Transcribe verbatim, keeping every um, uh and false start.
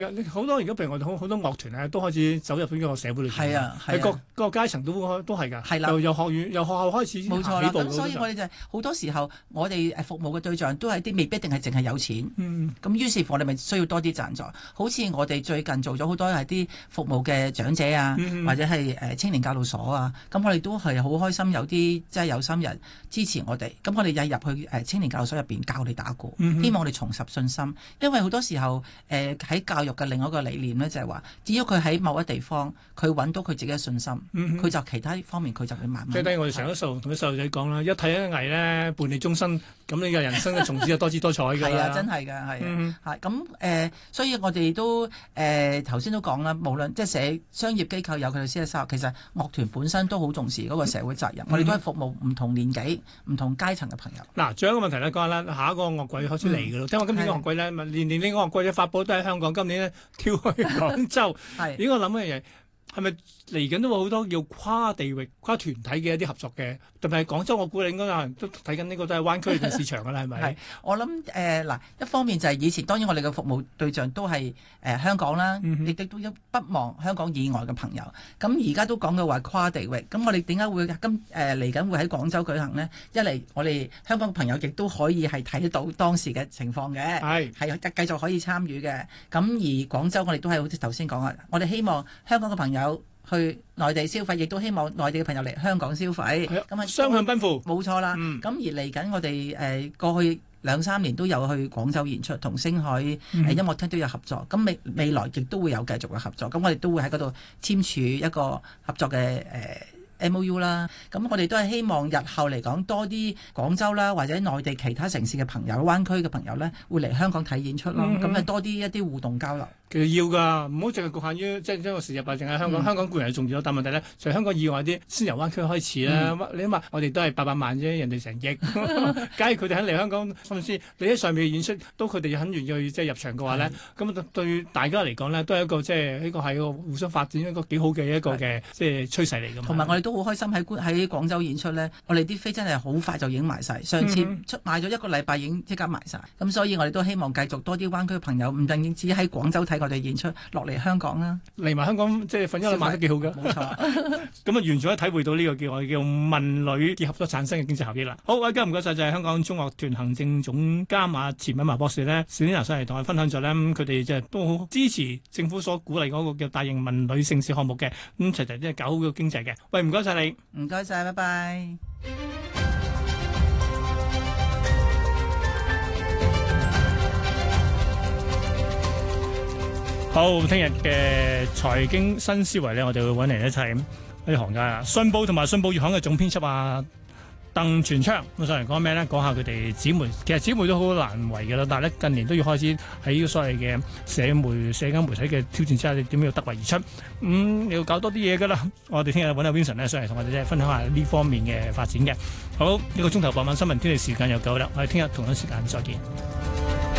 好多而家譬如我哋好好多樂團咧，都開始走入呢個社會裏邊。 係啊，係喺各啊。 各個階層都都係㗎。 係啦由由學院由學校開始冇錯啦。 起步咁所以我哋就係好多時候，我哋誒服務嘅對象都係啲未必一定係淨係有錢。 嗯。 咁於是乎我哋咪需要多啲贊助。好似我哋最近做咗好多係啲服務嘅長者啊， 嗯、 或者係誒青年教導所啊。咁我哋都係好開心，有啲即係有心人支持我哋。咁我哋又入去誒青年教導所入邊教你打鼓， 嗯、 希望我哋重拾信心。因為好多時候誒喺、呃、教育嘅另外一個理念咧，就係話，只要佢喺某一地方，佢揾到佢自己嘅信心，佢、嗯、就其他方面佢就會慢慢。 即係等於我哋成日都同啲細路仔講啦，一睇一藝咧，伴你終身，咁你嘅人生嘅從此就多姿多彩㗎啦。係啊， 真係㗎，係啊，咁誒、呃，所以我哋都誒頭先都講啦，無論即係社商業機構有佢哋 C S R， 其實樂團本身都好重視嗰個社會責任。嗯、我哋都係服務唔同年紀、唔同階層嘅朋友。嗱， 最後一個問題咧，講下啦，下一個樂季開始嚟㗎咯。聽話今年嘅樂季咧，年年呢個樂季嘅發佈都喺香港，今年咧跳去廣州。係，如果我諗一樣嘢。係咪嚟緊都會好多叫跨地域、跨團體嘅一啲合作嘅？特別係廣州，我估你應該有人都睇緊呢個都係灣區嘅市場㗎啦，係咪？係，我諗誒嗱，一方面就係以前當然我哋嘅服務對象都係誒、呃、香港啦，亦、嗯、都一不忘香港以外嘅朋友。咁而家都講到話跨地域，咁我哋點解會今誒嚟緊會喺廣州舉行呢？一嚟我哋香港嘅朋友亦都可以係睇得到當時嘅情況嘅，係係繼續可以參與嘅。咁而廣州我哋都係好似頭先講啊，我哋希望香港嘅朋友有去內地消費，亦都希望內地嘅朋友嚟香港消費，咁啊雙向奔赴， 冇錯啦。咁、嗯、而嚟緊我哋誒、呃、過去兩三年都有去廣州演出，同星海誒、嗯呃、音樂廳都有合作。咁未未來亦都會有繼續嘅合作。咁我哋都會喺嗰度簽署一個合作嘅誒、呃、M O U 啦。咁我哋都係希望日後嚟講多啲廣州啦，或者內地其他城市嘅朋友、灣區嘅朋友咧，會嚟香港睇演出咯。咁、嗯、啊多啲一啲互動交流。 其實要㗎，唔好淨係局限於即係將個時日吧，淨係香港。嗯、香港固然係重要，但問題咧，就係香港以外啲先由灣區開始啦。嗯、你諗下，我哋都係八百萬啫，人哋成億。假如佢哋肯嚟香港，甚至你喺上面演出，都佢哋肯願意去即係入場嘅話咧，咁對大家嚟講咧，都係一個即係呢個係一個互相發展一個幾好嘅一個嘅即係趨勢嚟㗎嘛。同埋我哋都好開心喺喺廣州演出咧，我哋啲飛真係好快就影埋晒。上次出賣咗一個禮拜已經即刻埋晒。咁、嗯、所以我哋都希望繼續多啲灣區嘅朋友，唔淨止喺廣州睇我哋演出，落嚟香港啦，嚟埋香港即係瞓一兩晚都幾好㗎。冇錯，咁啊完全可以體會到呢個叫我哋叫文旅結合所產生嘅經濟效益啦。好，今日唔該晒就係香港中樂團行政總監啊錢敏華博士咧，史天娜上嚟同我分享咗咧，佢哋即係都好支持政府所鼓勵嗰個叫大型文旅盛事項目嘅，咁齊齊即係搞好個經濟嘅。喂，唔該晒你，唔該晒，拜拜。好，聽日嘅財經新思維咧，我哋會揾嚟一齊啲行家啊，信報同埋信報月刊嘅總編輯啊鄧全昌，我上嚟講咩咧？講下佢哋紙媒，其實紙媒都好難為㗎啦，但係咧近年都要開始喺呢個所謂嘅社媒、社交媒體嘅挑戰之下，你點樣要突圍而出？咁、嗯、你要搞多啲嘢㗎啦。我哋聽日揾阿 Vincent 咧上嚟同我哋咧分享下呢方面嘅發展嘅。好，呢、這個鐘頭傍晚新聞天地時間又夠啦，我哋聽日同樣時間再見。